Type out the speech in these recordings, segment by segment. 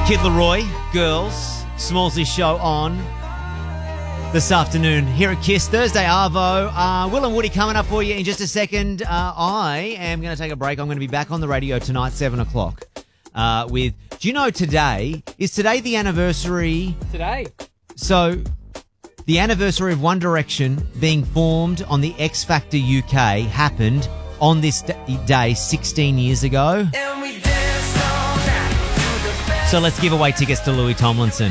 Kid Leroy, Girls, Smallsy show on this afternoon here at KISS. Thursday Arvo. Will and Woody coming up for you in just a second. I am going to take a break. I'm going to be back on the radio tonight, 7 o'clock. Do you know is today the anniversary? Today. So, the anniversary of One Direction being formed on the X Factor UK happened on this day 16 years ago. So let's give away tickets to Louis Tomlinson.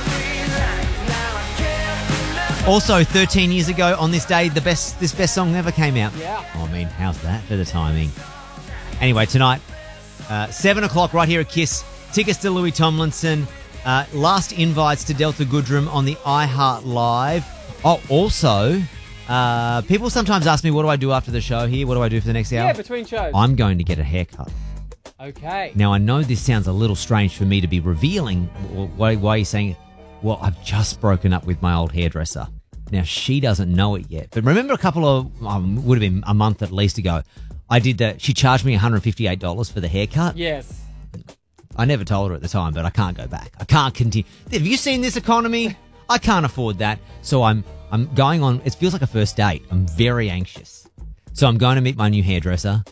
Also, 13 years ago on this day, this best song ever came out. Yeah. Oh, I mean, how's that for the timing? Anyway, tonight, 7 o'clock right here at KISS. Tickets to Louis Tomlinson. Last invites to Delta Goodrem on the iHeart Live. Oh, also, people sometimes ask me, what do I do after the show here? What do I do for the next hour? Yeah, between shows. I'm going to get a haircut. Okay. Now, I know this sounds a little strange for me to be revealing. Why are you saying, well, I've just broken up with my old hairdresser. Now, she doesn't know it yet. But remember would have been a month at least ago, I did that. She charged me $158 for the haircut. Yes. I never told her at the time, but I can't go back. I can't continue. Have you seen this economy? I can't afford that. So I'm going on. It feels like a first date. I'm very anxious. So I'm going to meet my new hairdresser.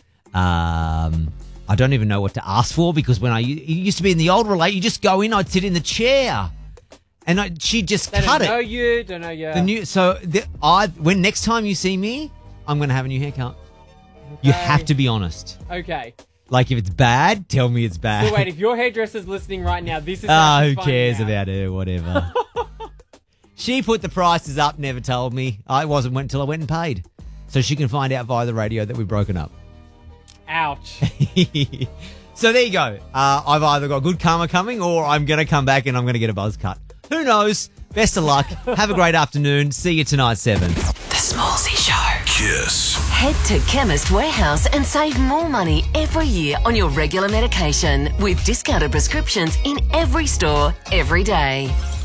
I don't even know what to ask for because when it used to be in the old relate, you just go in, I'd sit in the chair. And she'd just cut it. Don't know you. When next time you see me, I'm going to have a new haircut. Okay. You have to be honest. Okay. Like, if it's bad, tell me it's bad. So wait, if your hairdresser's listening right now, this is who cares about her, whatever. She put the prices up, never told me. Went until I went and paid. So she can find out via the radio that we've broken up. Ouch. So there you go. I've either got good karma coming or I'm going to come back and I'm going to get a buzz cut. Who knows? Best of luck. Have a great afternoon. See you tonight, 7. The Smallsy Show. KISS. Head to Chemist Warehouse and save more money every year on your regular medication with discounted prescriptions in every store, every day.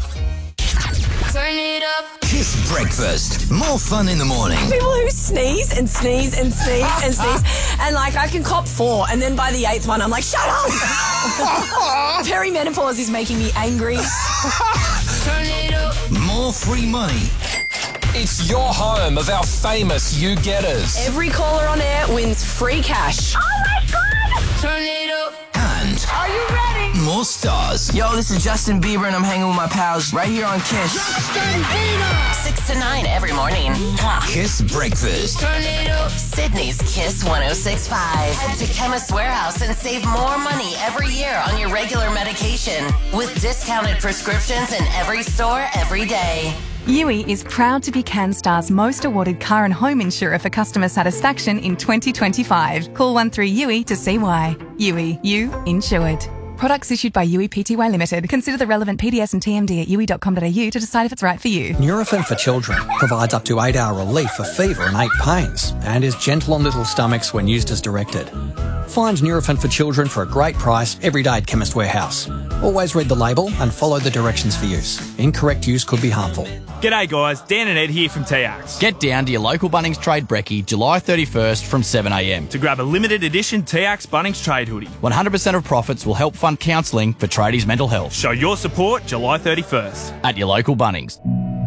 Turn it up. KISS Breakfast. More fun in the morning. People who sneeze and sneeze and sneeze and sneeze. And like, I can cop 4, and then by the 8th one, I'm like, shut up! Perimenopause is making me angry. Turn it up. More free money. It's your home of our famous You Getters. Every caller on air wins free cash. Oh my God! Turn it up. And Are you ready? more stars. Yo, this is Justin Bieber and I'm hanging with my pals right here on KISS. Justin Bieber. 6 to 9 every morning. KISS Breakfast. Turn it up. Sydney's KISS 106.5. Head to Chemist Warehouse and save more money every year on your regular medication with discounted prescriptions in every store, every day. Yui is proud to be CanStar's most awarded car and home insurer for customer satisfaction in 2025. Call 13-YUI to see why. Yui, you insured. Products issued by Yui Pty Limited. Consider the relevant PDS and TMD at yui.com.au to decide if it's right for you. Nurofen for Children provides up to 8-hour relief for fever and ache pains and is gentle on little stomachs when used as directed. Find Nurofen for Children for a great price every day at Chemist Warehouse. Always read the label and follow the directions for use. Incorrect use could be harmful. G'day guys, Dan and Ed here from TX. Get down to your local Bunnings Trade Brekkie July 31st from 7am to grab a limited edition TX Bunnings Trade hoodie. 100% of profits will help fund counselling for tradies' mental health. Show your support July 31st. At your local Bunnings.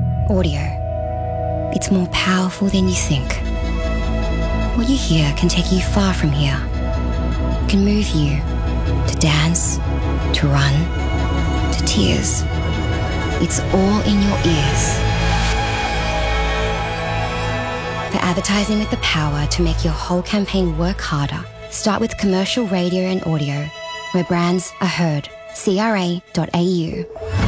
Audio. It's more powerful than you think. What you hear can take you far from here. It can move you to dance, to run, to tears. It's all in your ears. For advertising with the power to make your whole campaign work harder, start with commercial radio and audio, where brands are heard. CRA.au.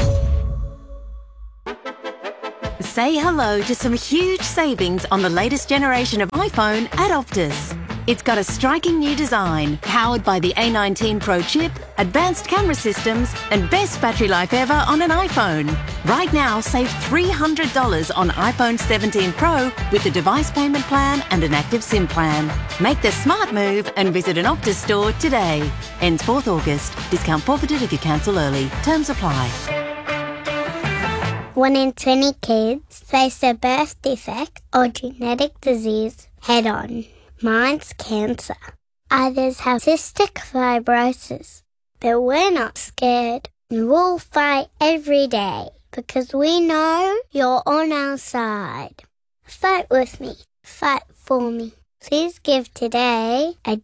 Say hello to some huge savings on the latest generation of iPhone at Optus. It's got a striking new design, powered by the A19 Pro chip, advanced camera systems, and best battery life ever on an iPhone. Right now, save $300 on iPhone 17 Pro with a device payment plan and an active SIM plan. Make the smart move and visit an Optus store today. Ends 4th August. Discount forfeited if you cancel early. Terms apply. 1 in 20 kids face a birth defect or genetic disease head on. Mine's cancer. Others have cystic fibrosis. But we're not scared. And we'll fight every day because we know you're on our side. Fight with me. Fight for me. Please give today at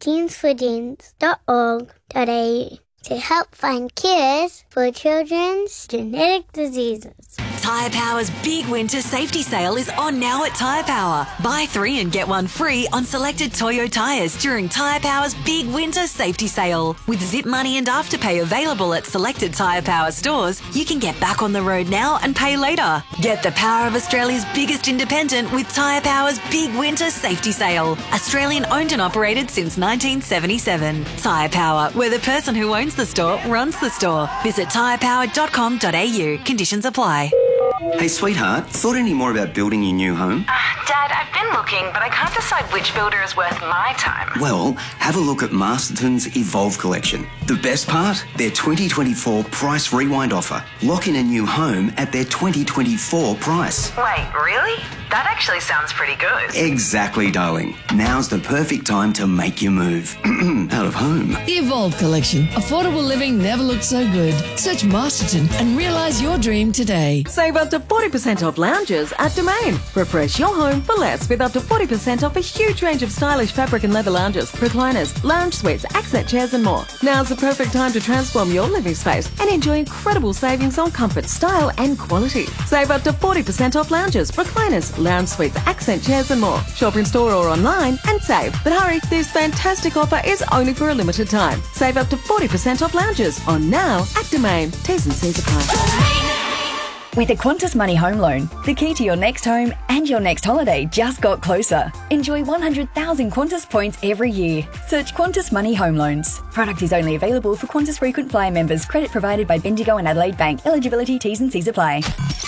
jeansforjeans.org.au to help find cures for children's genetic diseases. Tyre Power's big winter safety sale is on now at Tyre Power. Buy 3 and get 1 free on selected Toyo tyres during Tyre Power's big winter safety sale. With Zip Money and Afterpay available at selected Tyre Power stores, you can get back on the road now and pay later. Get the power of Australia's biggest independent with Tyre Power's big winter safety sale. Australian owned and operated since 1977. Tyre Power, where the person who owns the store runs the store. Visit tyrepower.com.au. Conditions apply. Hey, sweetheart, thought any more about building your new home? Dad, I've been looking, but I can't decide which builder is worth my time. Well, have a look at Masterton's Evolve collection. The best part? Their 2024 price rewind offer. Lock in a new home at their 2024 price. Wait, really? That actually sounds pretty good. Exactly, darling. Now's the perfect time to make your move. Out of home. The Evolve collection. Affordable living never looked so good. Search Masterton and realise your dream today. Save up to 40% off lounges at Domain. Refresh your home for less with up to 40% off a huge range of stylish fabric and leather lounges, recliners, lounge suites, accent chairs and more. Now's the perfect time to transform your living space and enjoy incredible savings on comfort, style and quality. Save up to 40% off lounges, recliners, lounge suites, accent chairs and more. Shop in store or online and save. But hurry, this fantastic offer is only for a limited time. Save up to 40% off lounges on now at Domain. T's and C's apply. With the Qantas Money Home Loan, the key to your next home and your next holiday just got closer. Enjoy 100,000 Qantas points every year. Search Qantas Money Home Loans. Product is only available for Qantas Frequent Flyer members. Credit provided by Bendigo and Adelaide Bank. Eligibility, T's and C's apply.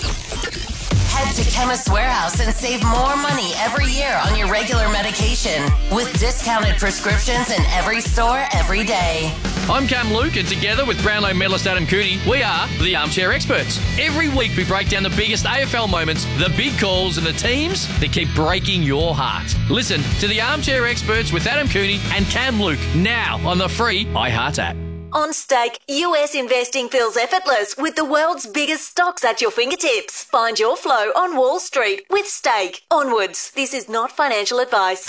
Head to Chemist Warehouse and save more money every year on your regular medication with discounted prescriptions in every store every day. I'm Cam Luke, and together with Brownlow medalist Adam Cooney, we are the Armchair Experts. Every week we break down the biggest AFL moments, the big calls and the teams that keep breaking your heart. Listen to the Armchair Experts with Adam Cooney and Cam Luke now on the free iHeart app. On Stake, US investing feels effortless with the world's biggest stocks at your fingertips. Find your flow on Wall Street with Stake. Onwards. This is not financial advice.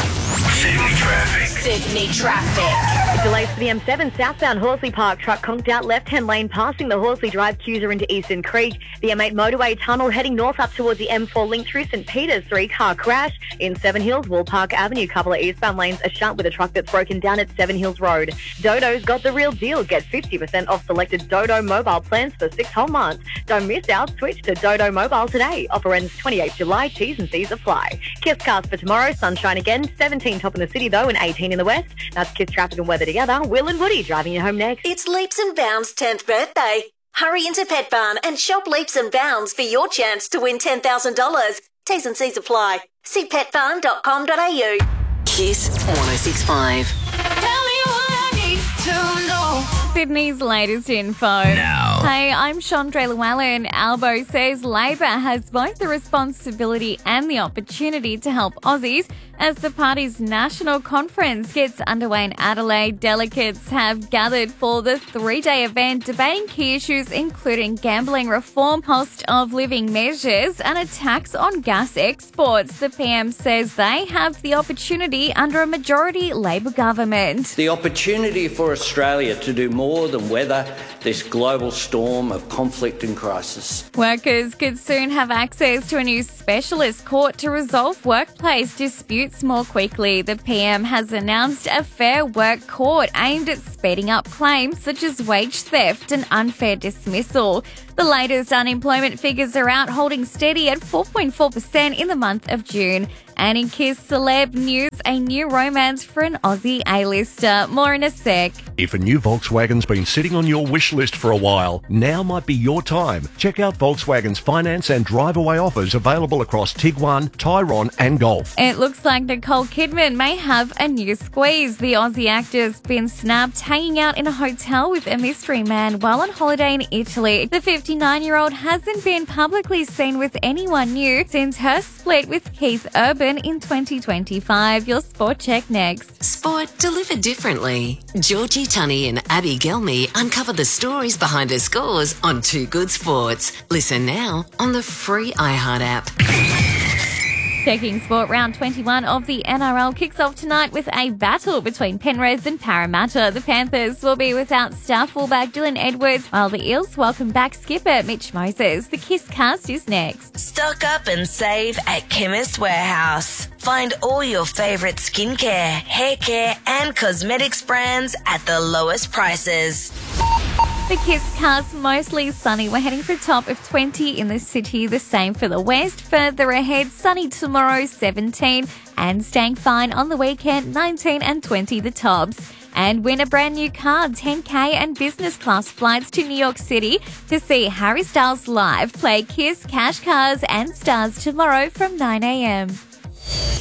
Sydney traffic. Delays for the M7 southbound Horsley Park. Truck conked out left-hand lane passing the Horsley Drive Cuser into Eastern Creek. The M8 motorway tunnel heading north up towards the M4 link through St Peters. 3-car crash in Seven Hills, Wool Park Avenue. Couple of eastbound lanes are shut with a truck that's broken down at Seven Hills Road. Dodo's got the real deal. Get 50% off selected Dodo mobile plans for 6 whole months. Don't miss out. Switch to Dodo Mobile today. Offer ends 28th July. T's and C's apply. Kiss cast for tomorrow. Sunshine again. 17 top in the city though and 18 in the west. That's Kiss traffic and weather together. Will and Woody driving you home next. It's Leaps and Bounds' 10th birthday. Hurry into Pet Barn and shop Leaps and Bounds for your chance to win $10,000. T's and C's apply. See petbarn.com.au. Kiss 106.5. Tell me what I need to know. Sydney's latest info. Now. Hey, I'm Chandra Llewellyn. Albo says Labor has both the responsibility and the opportunity to help Aussies as the party's national conference gets underway in Adelaide. Delegates have gathered for the 3-day event debating key issues including gambling reform, cost of living measures and a tax on gas exports. The PM says they have the opportunity under a majority Labor government. The opportunity for Australia to do more than weather this global storm of conflict and crisis. Workers could soon have access to a new specialist court to resolve workplace disputes more quickly. The PM has announced a Fair Work Court aimed at speeding up claims such as wage theft and unfair dismissal. The latest unemployment figures are out, holding steady at 4.4% in the month of June. And in Kiss Celeb News, a new romance for an Aussie A-lister. More in a sec. If a new Volkswagen's been sitting on your wish list for a while, now might be your time. Check out Volkswagen's finance and drive-away offers available across Tiguan, Tyrone and Golf. It looks like Nicole Kidman may have a new squeeze. The Aussie actor's been snapped hanging out in a hotel with a mystery man while on holiday in Italy. The 59-year-old hasn't been publicly seen with anyone new since her split with Keith Urban happen in 2025. Your sport check next. Sport delivered differently. Georgie Tunney and Abby Gelmy uncover the stories behind her scores on Too Good Sports. Listen now on the free iHeart app. Checking sport, round 21 of the NRL kicks off tonight with a battle between Penrith and Parramatta. The Panthers will be without star fullback Dylan Edwards, while the Eels welcome back skipper Mitch Moses. The Kiss Cast is next. Stock up and save at Chemist Warehouse. Find all your favourite skincare, hair care and cosmetics brands at the lowest prices. The Kiss Cast, mostly sunny. We're heading for a top of 20 in the city. The same for the west. Further ahead, sunny tomorrow, 17. And staying fine on the weekend, 19 and 20 the tops. And win a brand new car, 10K and business class flights to New York City to see Harry Styles live. Play Kiss, Cash Cars and Stars tomorrow from 9 a.m.